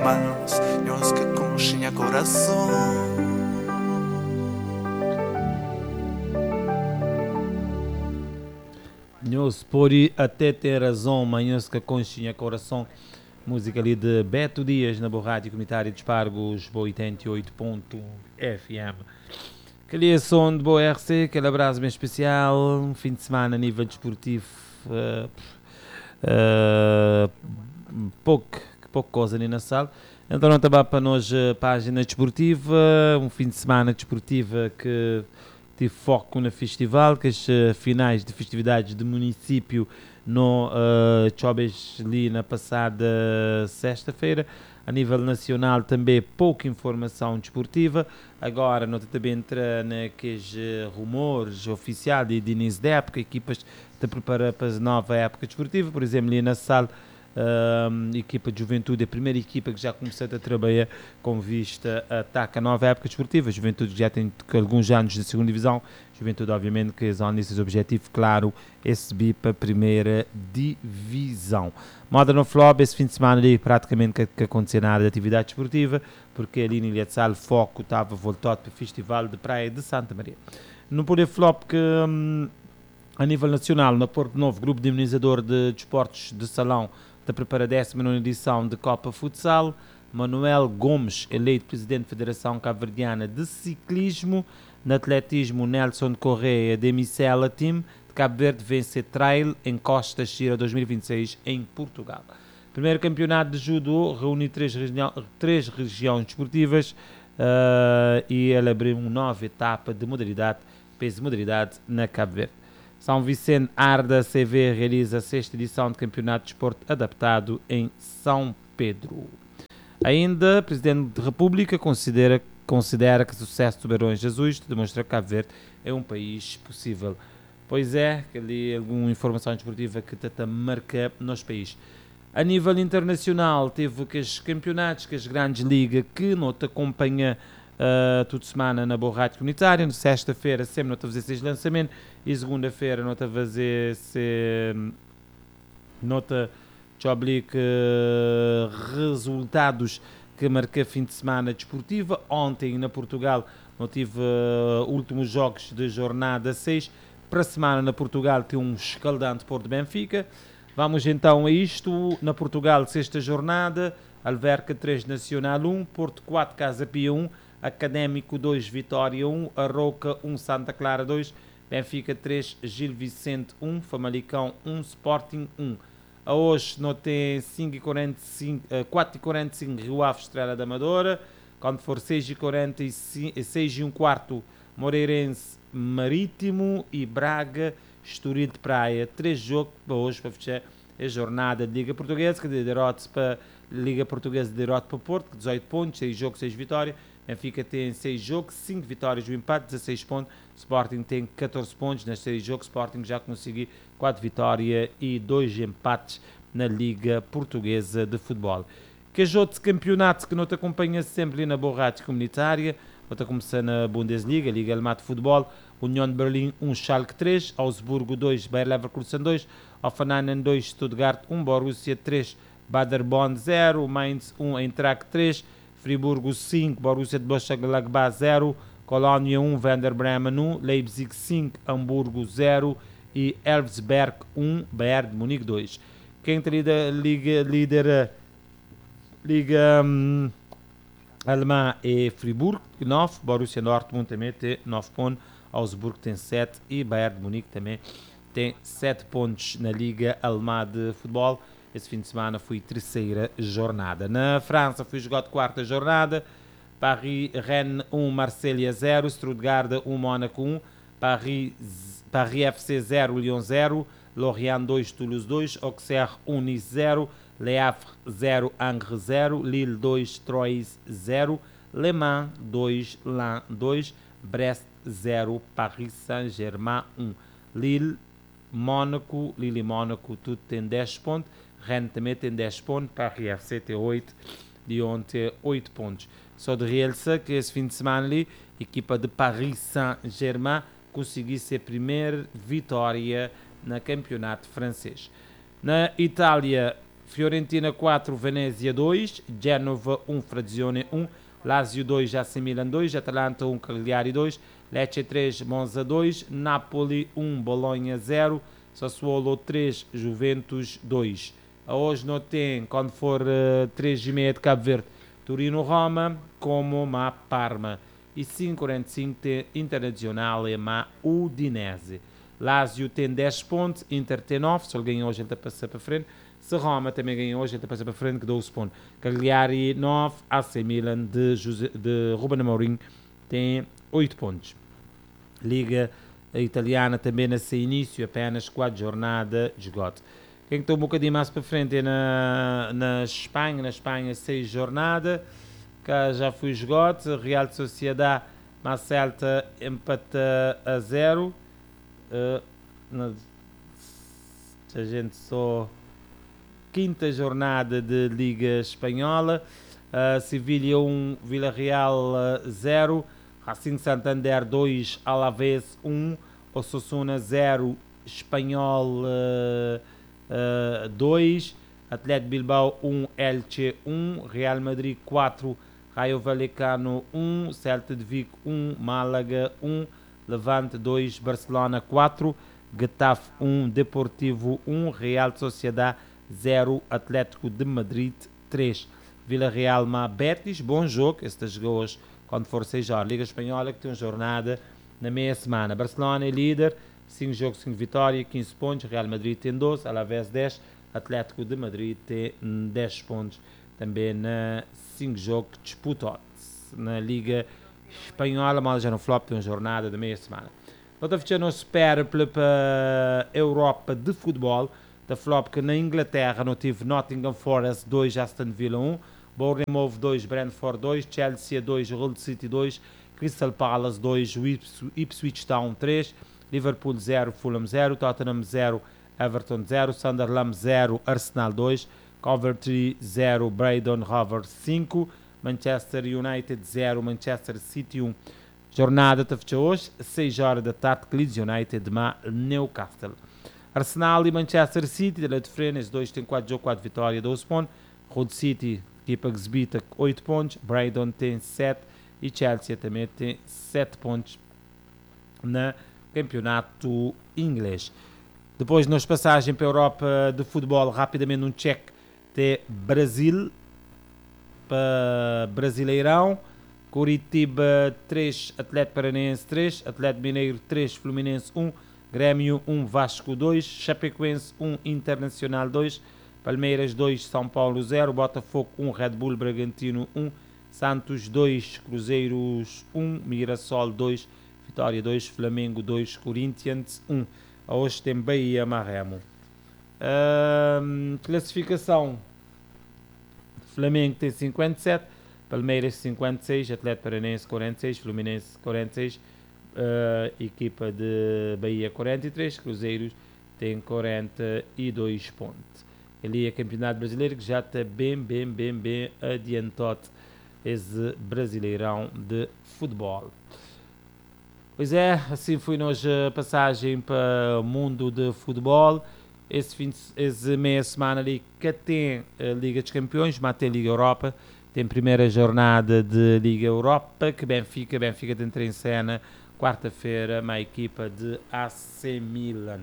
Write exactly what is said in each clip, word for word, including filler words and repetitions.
paz, música conchinha coração. Nós pode até ter razão, mas que conchinha coração. Música ali de Beto Dias na Rádio Comunitária de Espargos, oitenta e oito ponto um F M. Aquele som de boa R C, aquele abraço bem especial, um fim de semana a nível desportivo, uh, uh, pouco, pouco coisa ali na sala. Então não estava para nós a página desportiva, um fim de semana desportiva que tive foco no festival, que as uh, finais de festividades do município no uh, Chobes ali na passada sexta-feira. A nível nacional também pouca informação desportiva. Agora nós também entra naqueles uh, rumores oficiais de, de início da época, equipas te preparar para a nova época desportiva. Por exemplo, ali na sala, uh, equipa de Juventude, a primeira equipa que já começou a trabalhar com vista a atacar a nova época desportiva. Juventude já tem alguns anos de segunda divisão. Juventude, obviamente, que são nesses objetivos, claro, é subir para a primeira divisão. Moda no Flop, esse fim de semana ali, praticamente que, que aconteceu nada de atividade esportiva, porque ali em Ilha de Sal, o foco estava voltado para o Festival de Praia de Santa Maria. No Poder Flop, que hum, a nível nacional, no Porto Novo, grupo de imunizador de desportos de salão, está preparando a décima nona edição de Copa Futsal. Manuel Gomes, eleito presidente da Federação Cabo-Verdiana de Ciclismo. No atletismo, Nelson Correia, de Micela Team, de Cabo Verde, vence Trail em Costa Xira dois mil e vinte e seis, em Portugal. Primeiro campeonato de judo reúne três, região, três regiões desportivas uh, e ele abriu uma nova etapa de modalidade, peso modalidade, na Cabo Verde. São Vicente Arda C V realiza a sexta edição de campeonato de desporto adaptado em São Pedro. Ainda, o Presidente da República considera considera que o sucesso do Barões Azuis demonstra que Cabo Verde é um país possível. Pois é, ali alguma informação desportiva que tenta marcar nos países. A nível internacional, teve que os campeonatos, que as grandes ligas, que não te acompanha uh, toda semana na boa rádio comunitária. Na sexta-feira sempre não te a fazer esses lançamentos e segunda-feira não te a fazer esse... não te obliga resultados que marca fim de semana desportiva. Ontem na Portugal não tive uh, últimos jogos de jornada seis. Para a semana na Portugal tem um escaldante Porto Benfica. Vamos então a isto. Na Portugal, sexta jornada, Alverca três, Nacional um, Porto quatro, Casa Pia um, Académico dois, Vitória um, Arroca um, Santa Clara dois, Benfica três, Gil Vicente um, Famalicão um, Sporting um. A hoje não tem cinco e quarenta e cinco, quatro e quarenta e cinco Rio Ave, Estrela da Amadora. Quando for seis e quarenta e cinco, seis e um quarto Moreirense, Marítimo e Braga, Estoril de Praia. Três jogos para hoje para fechar a jornada de Liga Portuguesa, que de derrotas para Liga Portuguesa de derrota para Porto, dezoito pontos, seis jogos, seis vitórias. Benfica tem seis jogos, cinco vitórias e um empate, dezasseis pontos. Sporting tem catorze pontos nas seis jogos. Sporting já conseguiu quatro vitórias e dois empates na Liga Portuguesa de Futebol. Que os outros campeonatos que não te acompanha sempre na boa rádio comunitária, vou começar na Bundesliga, Liga Alemã de Futebol. União de Berlim um, Schalke três, Augsburgo dois, Bayer Leverkusen dois, Hoffenheim dois, Stuttgart um, Borussia três, Paderborn zero, Mainz um, Eintracht três, Friburgo cinco, Borussia de Mönchengladbach zero, Colônia um, Werder Bremen um, Leipzig cinco, Hamburgo zero e Elfsberg um, Bayern de Munique dois. Quem está líder, liga, líder Liga hum, Alemã é Friburgo nove, Borussia Dortmund também tem nove pontos, Augsburgo tem sete e Bayern de Munique também tem sete pontos na Liga Alemã de Futebol. Esse fim de semana foi terceira jornada. Na França foi jogado quarta jornada. Paris, Rennes um, Marselha zero, Stuttgart um, Mónaco um, Paris, Paris F C zero, Lyon zero, Lorient dois, Toulouse dois, Auxerre um, Nice zero, Le Havre zero, Angers zero, Lille dois, Troyes zero, Le Mans dois, Lens dois, Brest zero, Paris Saint-Germain um. Lille, Mónaco, Lille e Mónaco tudo tem dez pontos. Rennes também tem dez pontos, Paris F C tem oito, Lyon tem oito pontos. Só de realçar que esse fim de semana ali, a equipa de Paris Saint-Germain conseguiu ser a primeira vitória no campeonato francês. Na Itália, Fiorentina quatro, Venezia dois, Genova um, Frazione um, Lazio dois, A C Milan dois, Atalanta um, Cagliari dois, Lecce três, Monza dois, Napoli um, Bologna zero, Sassuolo três, Juventus dois. Hoje não tem, quando for uh, três e meia de Cabo Verde, Torino-Roma, como ma Parma. E cinco e quarenta e cinco tem Internazionale ma Udinese. Lazio tem dez pontos, Inter tem nove, se ele ganhou hoje ele está a passar para frente. Se Roma também ganhou hoje ele está a passar para frente, que doze pontos. Cagliari nove, A C Milan de, José, de Ruben Amorim tem oito pontos. Liga italiana também nesse início, apenas quatro jornadas de esgoto. Quem está um bocadinho mais para frente é na, na Espanha, na Espanha seis jornadas, que já foi esgoto, Real Sociedade, Celta empata a zero, uh, na, a gente só quinta jornada de Liga Espanhola, uh, Sevilha um, Vila Real zero, Racing Santander dois, Alavés um, Osasuna zero, Espanhol dois, uh, Atlético Bilbao um, Elche um, Real Madrid quatro, Rayo Vallecano um, Celta de Vigo um, Málaga um, Levante dois, Barcelona quatro, Getafe um, Deportivo um, Real Sociedade zero, Atlético de Madrid três. Vila Real má Betis, bom jogo, este jogou hoje quando for seis horas. Liga Espanhola que tem uma jornada na meia semana. Barcelona é líder, cinco jogos, cinco vitórias, quinze pontos. Real Madrid tem doze, Alavés dez, Atlético de Madrid tem dez pontos. Também na cinco jogos disputados. Na Liga Espanhola, mal já no flop, tem uma jornada da meia semana. Outra fecha não espera para a Europa de futebol. Da flop que na Inglaterra não tive Nottingham Forest dois, Aston Villa um, Bournemouth dois, Brentford dois, Chelsea dois, Hull City dois, Crystal Palace dois, Ipswich Town três, Liverpool zero, Fulham zero, Tottenham zero, Everton zero, Sunderland zero, Arsenal dois, Coventry zero, Braydon Rovers cinco, Manchester United zero, Manchester City um. Jornada de fecha hoje, seis horas da tarde, Leeds United má Newcastle. Arsenal e Manchester City, da de frente, os dois têm quatro jogos, quatro vitórias, doze pontos. Hull City, equipa exibita, oito pontos. Braydon tem sete e Chelsea também tem sete pontos no campeonato inglês. Depois, nas passagens para a Europa de futebol, rapidamente um check de Brasil, para Brasileirão. Curitiba três, Atlético Paranaense três, Atlético Mineiro três, Fluminense um, Grêmio um, Vasco dois, Chapecoense um, Internacional dois, Palmeiras dois, São Paulo zero, Botafogo um, Red Bull Bragantino um, Santos dois, Cruzeiros um, Mirassol dois, Vitória dois, Flamengo dois, Corinthians um. Hoje tem Bahia Marremo. Uh, classificação: Flamengo tem cinquenta e sete, Palmeiras cinquenta e seis, Atlético Paranaense quarenta e seis, Fluminense quarenta e seis, uh, equipa de Bahia quarenta e três, Cruzeiros tem quarenta e dois pontos. Ali é Campeonato Brasileiro que já está bem, bem, bem, bem adiantado esse Brasileirão de futebol. Pois é, assim foi nossa passagem para o mundo de futebol. Esse fim de esse meia semana ali que tem a Liga dos Campeões, mas tem Liga Europa. Tem primeira jornada de Liga Europa, que Benfica, Benfica tem em cena, quarta-feira, uma equipa de A C Milan.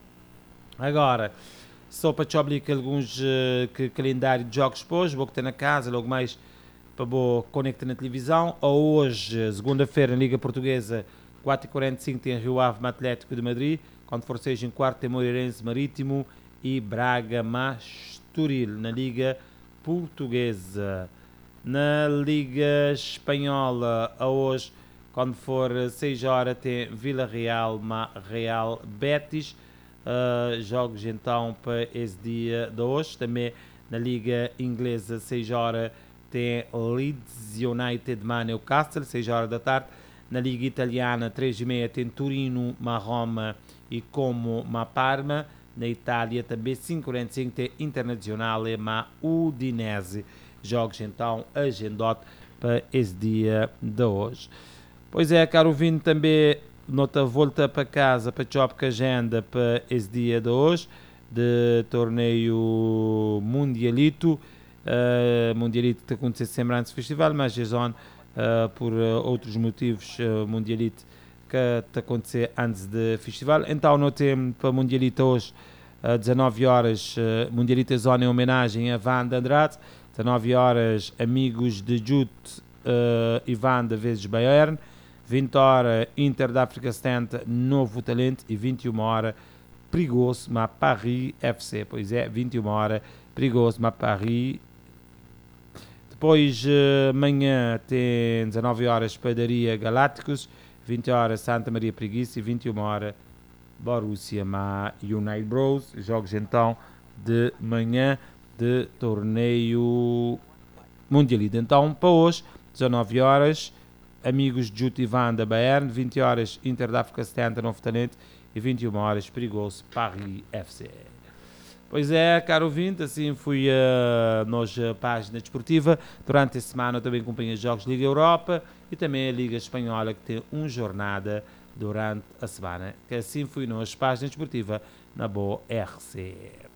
Agora, só para te obrigar alguns uh, que, calendário de jogos para hoje, vou ter na casa, logo mais para vou conectar na televisão. Hoje, segunda-feira, na Liga Portuguesa, quatro e quarenta e cinco tem Rio Ave Atlético de Madrid, quando for seja em quarto tem Moreirense Marítimo e Braga Masturil, na Liga Portuguesa. Na Liga Espanhola, a hoje, quando for seis horas, tem Vila Real, Real Betis. Uh, jogos então para esse dia de hoje. Também na Liga Inglesa, seis horas, tem Leeds United, Newcastle, seis horas da tarde. Na Liga Italiana, três e meia, tem Turino, Roma e Como, Parma. Na Itália, também cinco e quarenta e cinco, tem Internazionale, Udinese. Jogos então agendados para esse dia de hoje. Pois é, caro ouvinte, também nota volta para casa para job que agenda para esse dia de hoje. de torneio Mundialito. Uh, Mundialito que acontece sempre antes do festival, mas é zona uh, por uh, outros motivos uh, Mundialito que está acontecer antes do festival. Então, no tempo para Mundialito hoje, às dezanove horas, uh, Mundialito zona em homenagem a Wanda Andrade. dezanove horas, Amigos de Jute uh, e Wanda vezes Bayern. vinte horas, Inter da África setenta, Novo Talento. E vinte e uma horas, Perigoso, mas Paris F C. Pois é, vinte e uma horas, Perigoso, mas Paris. Depois, amanhã, tem dezanove horas, Padaria Galácticos. vinte horas, Santa Maria Preguiça. E vinte e uma horas, Borussia Ma United Bros. Jogos, então, de manhã de torneio Mundialito. Então, para hoje, dezanove horas, Amigos de Jute e Wanda Bayern. vinte horas, Inter da África setenta, Novo Talento. E vinte e uma horas, Perigoso, Paris F C. Pois é, caro ouvinte, assim fui a nossa página desportiva. Durante a semana eu também acompanho os jogos Liga Europa e também a Liga Espanhola, que tem uma jornada durante a semana. Que assim fui a nossa página desportiva na Boa R C.